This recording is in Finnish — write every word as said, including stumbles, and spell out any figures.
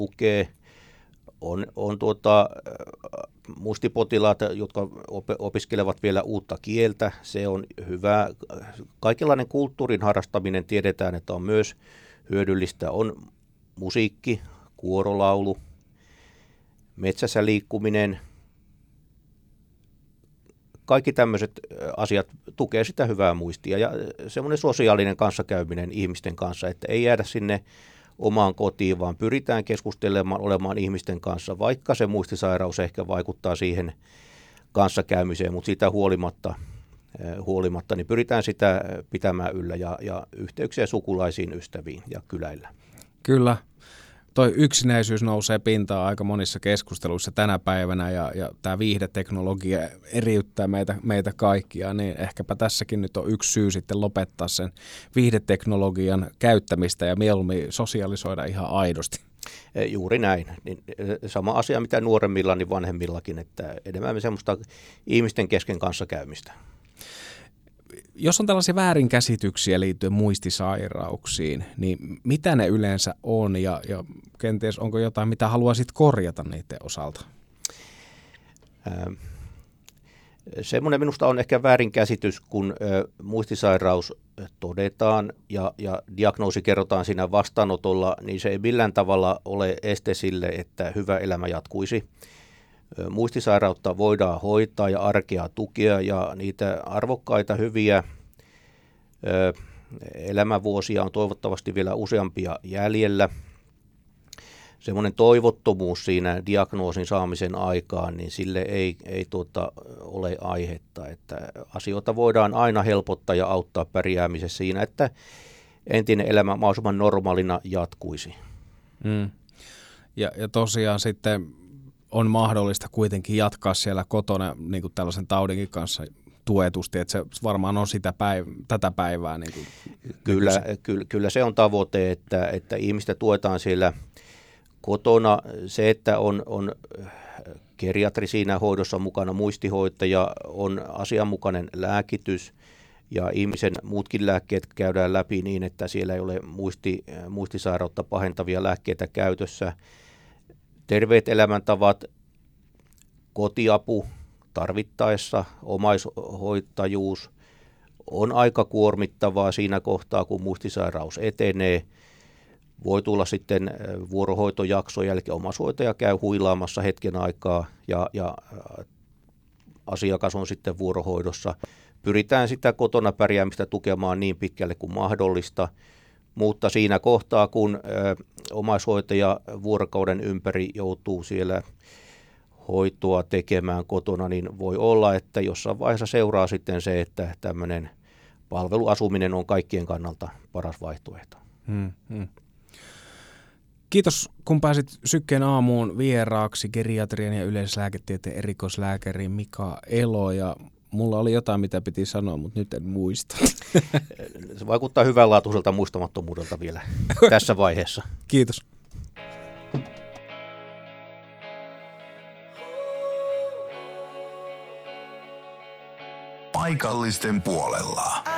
lukee. On, on tuota, muistipotilaat, jotka op, opiskelevat vielä uutta kieltä. Se on hyvä. Kaikenlainen kulttuurin harrastaminen tiedetään, että on myös hyödyllistä. On musiikki, kuorolaulu, metsässä liikkuminen. Kaikki tämmöiset asiat tukee sitä hyvää muistia ja semmoinen sosiaalinen kanssakäyminen ihmisten kanssa, että ei jäädä sinne omaan kotiin, vaan pyritään keskustelemaan, olemaan ihmisten kanssa, vaikka se muistisairaus ehkä vaikuttaa siihen kanssakäymiseen, mutta siitä huolimatta, huolimatta niin pyritään sitä pitämään yllä ja, ja yhteyksiä sukulaisiin, ystäviin ja kyläillä. Kyllä. Toi yksinäisyys nousee pintaan aika monissa keskusteluissa tänä päivänä ja, ja tämä viihdeteknologia eriyttää meitä, meitä kaikkia, niin ehkäpä tässäkin nyt on yksi syy sitten lopettaa sen viihdeteknologian käyttämistä ja mieluummin sosialisoida ihan aidosti. Juuri näin. Sama asia mitä nuoremmilla, niin vanhemmillakin, että enemmän semmoista ihmisten kesken kanssakäymistä. Jos on tällaisia väärinkäsityksiä liittyen muistisairauksiin, niin mitä ne yleensä on ja, ja kenties onko jotain, mitä haluaisit korjata niiden osalta? Äh, semmoinen minusta on ehkä väärinkäsitys, kun äh, muistisairaus todetaan ja, ja diagnoosi kerrotaan siinä vastaanotolla, niin se ei millään tavalla ole este sille, että hyvä elämä jatkuisi. Muistisairautta voidaan hoitaa ja arkea tukea ja niitä arvokkaita, hyviä ö, elämänvuosia on toivottavasti vielä useampia jäljellä. Semmoinen toivottomuus siinä diagnoosin saamisen aikaan, niin sille ei, ei tuota, ole aihetta. Että asioita voidaan aina helpottaa ja auttaa pärjäämisessä siinä, että entinen elämä mahdollisimman normaalina jatkuisi. Mm. Ja, ja tosiaan sitten on mahdollista kuitenkin jatkaa siellä kotona niin kuin tällaisen taudinkin kanssa tuetusti, että se varmaan on sitä päiv- tätä päivää. Niin kuin kyllä, kyllä, kyllä se on tavoite, että, että ihmistä tuetaan siellä kotona. Se, että on, on geriatri siinä hoidossa mukana, muistihoitaja, on asianmukainen lääkitys ja ihmisen muutkin lääkkeet käydään läpi niin, että siellä ei ole muisti, muistisairautta pahentavia lääkkeitä käytössä. Terveet elämäntavat, kotiapu tarvittaessa, omaishoitajuus on aika kuormittavaa siinä kohtaa, kun muistisairaus etenee. Voi tulla sitten vuorohoitojakson jälkeen omaishoitaja käy huilaamassa hetken aikaa ja, ja asiakas on sitten vuorohoidossa. Pyritään sitä kotona pärjäämistä tukemaan niin pitkälle kuin mahdollista. Mutta siinä kohtaa, kun ö, omaishoitaja vuorokauden ympäri joutuu siellä hoitoa tekemään kotona, niin voi olla, että jossain vaiheessa seuraa sitten se, että tämmöinen palveluasuminen on kaikkien kannalta paras vaihtoehto. Hmm, hmm. Kiitos, kun pääsit Sykkeen aamuun vieraaksi geriatrian ja yleislääketieteen erikoislääkäri Mika Elo. Ja mulla oli jotain, mitä piti sanoa, mutta nyt en muista. Se vaikuttaa hyvänlaatuiselta muistamattomuudelta vielä tässä vaiheessa. Kiitos. Paikallisten puolella.